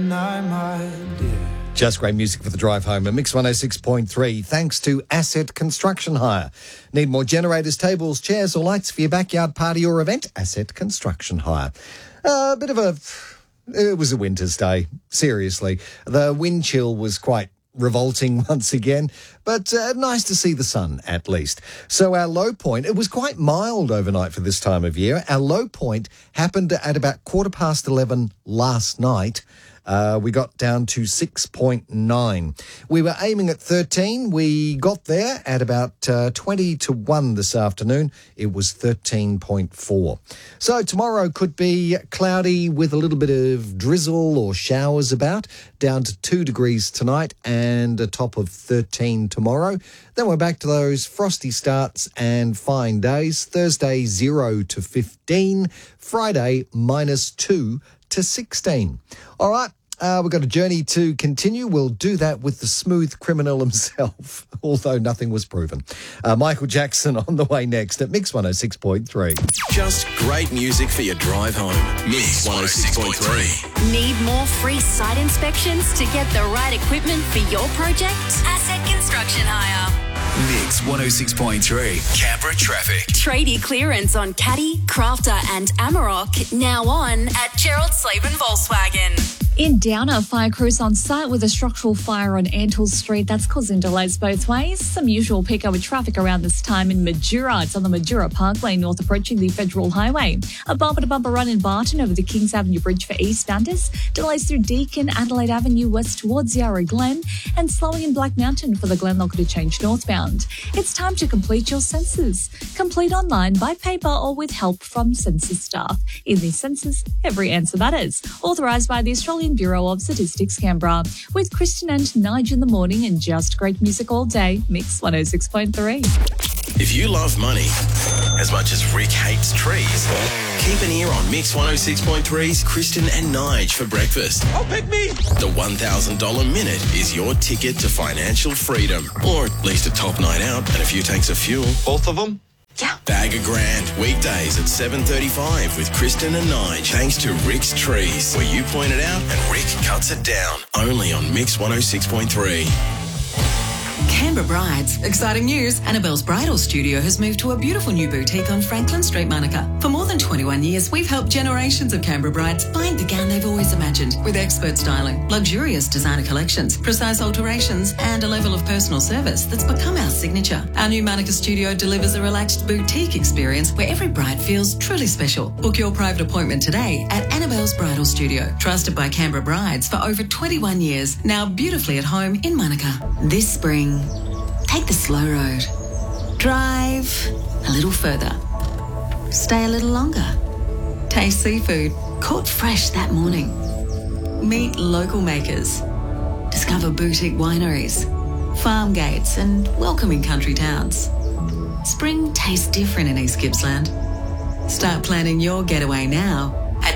night, my dear. Just great music for the drive home at Mix 106.3, thanks to Asset Construction Hire. Need more generators, tables, chairs or lights for your backyard party or event? Asset Construction Hire. It was a winter's day, seriously. The wind chill was quite revolting once again, but nice to see the sun at least. So our low point, it was quite mild overnight for this time of year. Our low point happened at about 11:15 last night. We got down to 6.9. We were aiming at 13. We got there at about 20 to 1 this afternoon. It was 13.4. So tomorrow could be cloudy with a little bit of drizzle or showers about, down to 2 degrees tonight and a top of 13 tomorrow. Then we're back to those frosty starts and fine days. Thursday, 0 to 15. Friday, -2 to 16. All right. We've got a journey to continue. We'll do that with the smooth criminal himself, although nothing was proven. Michael Jackson on the way next at Mix 106.3. Just great music for your drive home. Mix 106.3. Need more free site inspections to get the right equipment for your project? Asset Construction Hire. Mix 106.3. Canberra traffic. Tradie clearance on Caddy, Crafter and Amarok now on at Gerald Slaven Volkswagen. In Downer, fire crews on site with a structural fire on Antle Street. That's causing delays both ways. Some usual pick up with traffic around this time in Majura. It's on the Majura Parkway north approaching the Federal Highway. A bumper-to-bumper run in Barton over the Kings Avenue Bridge for eastbounders. Delays through Deakin, Adelaide Avenue west towards Yarra Glen. And slowing in Black Mountain for the Glenlocker to change northbound. It's time to complete your census. Complete online, by paper or with help from census staff. In the census, every answer matters. Authorised by the Australian Bureau of Statistics, Canberra. With Kristen and Nige in the morning and just great music all day, Mix 106.3. If you love money as much as Rick hates trees, keep an ear on Mix 106.3's Kristen and Nige for breakfast. Oh, pick me! The $1,000 minute is your ticket to financial freedom, or at least a top night out and a few tanks of fuel. Both of them? Bag a grand, weekdays at 7:35 with Kristen and Nige. Thanks to Rick's Trees, where you point it out and Rick cuts it down. Only on Mix 106.3. Canberra Brides. Exciting news. Annabelle's Bridal Studio has moved to a beautiful new boutique on Franklin Street, Monica. For more than 21 years, we've helped generations of Canberra brides find the gown they've always imagined with expert styling, luxurious designer collections, precise alterations, and a level of personal service that's become our signature. Our new Monica studio delivers a relaxed boutique experience where every bride feels truly special. Book your private appointment today at Annabelle's Bridal Studio. Trusted by Canberra brides for over 21 years, now beautifully at home in Monica. This spring, take the slow road. Drive a little further. Stay a little longer. Taste seafood caught fresh that morning. Meet local makers. Discover boutique wineries, farm gates and welcoming country towns. Spring tastes different in East Gippsland. Start planning your getaway now at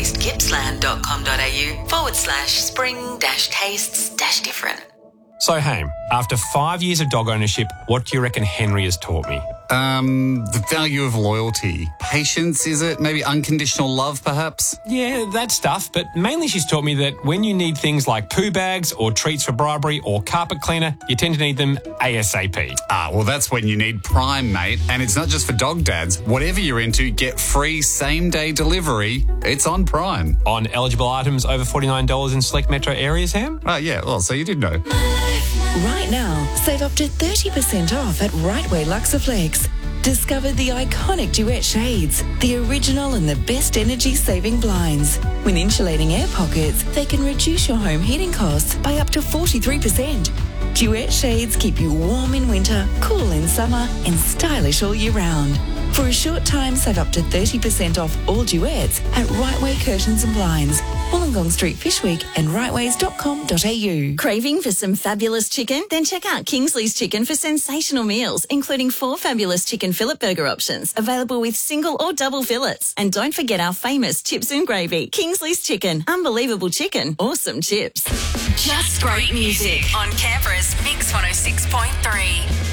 visiteastgippsland.com.au/spring-tastes-different. So, Haim, after 5 years of dog ownership, what do you reckon Henry has taught me? The value of loyalty. Patience, is it? Maybe unconditional love, perhaps? Yeah, that stuff, but mainly she's taught me that when you need things like poo bags or treats for bribery or carpet cleaner, you tend to need them ASAP. Well, that's when you need Prime, mate. And it's not just for dog dads. Whatever you're into, get free same-day delivery. It's on Prime. On eligible items over $49 in select metro areas, Ham? Yeah, well, so you did know. Right now, save up to 30% off at Rightway Luxaflex. Discover the iconic Duet shades, the original and the best energy-saving blinds. With insulating air pockets, they can reduce your home heating costs by up to 43%. Duet shades keep you warm in winter, cool in summer, and stylish all year round. For a short time, save up to 30% off all Duets at Rightway Curtains and Blinds, Wollongong Street Fish Week and rightways.com.au. Craving for some fabulous chicken? Then check out Kingsley's Chicken for sensational meals, including 4 fabulous chicken fillet burger options, available with single or double fillets. And don't forget our famous chips and gravy. Kingsley's Chicken. Unbelievable chicken. Awesome chips. Just great music on Canberra's Mix 106.3.